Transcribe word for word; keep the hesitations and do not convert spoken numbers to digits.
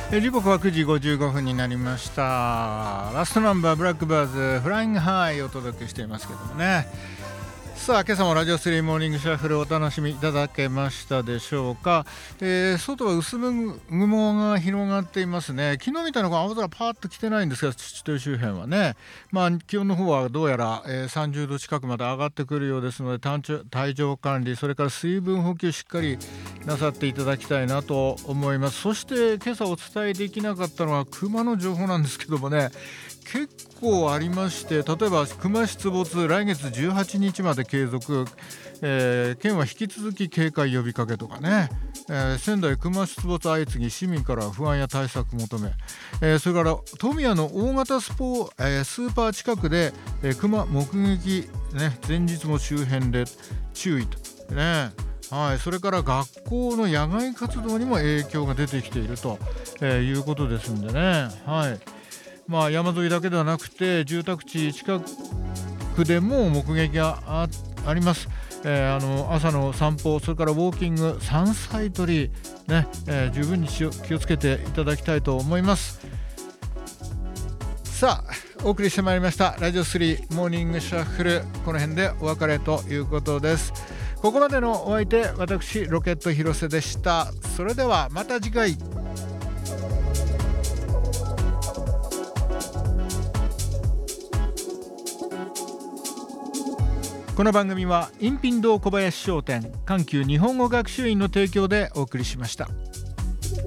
え時刻はくじごじゅうごふんになりました。ラストナンバーブラックバーズフライングハイをお届けしていますけどもね。さあ今朝もラジオスリーモーニングシャッフルお楽しみいただけましたでしょうか。えー、外は薄雲が広がっていますね。昨日みたいな青空パーッと来てないんですが、父島周辺はね、まあ、気温の方はどうやら、えー、さんじゅうど近くまで上がってくるようですので、体体調管理、それから水分補給しっかりなさっていただきたいなと思います。そして今朝お伝えできなかったのは熊の情報なんですけどもね、結構ありまして、例えば熊出没来月じゅうはちにちまで継続、えー、県は引き続き警戒呼びかけとかね、えー、仙台熊出没相次ぎ市民から不安や対策求め、えー、それから富谷の大型スポ、えー、スーパー近くで、えー、熊目撃、ね、前日も周辺で注意とね。はい、それから学校の野外活動にも影響が出てきていると、えー、いうことですんでね。はい、まあ、山沿いだけではなくて住宅地近くでも目撃が あ, あります、えー、あの朝の散歩、それからウォーキング、山菜採り、ねえー、十分に気をつけていただきたいと思います。さあお送りしてまいりましたラジオスリーモーニングシャッフル、この辺でお別れということです。ここまでのお相手、私ロケット広瀬でした。それではまた次回。この番組はインピン堂小林商店、阪急日本語学習院の提供でお送りしました。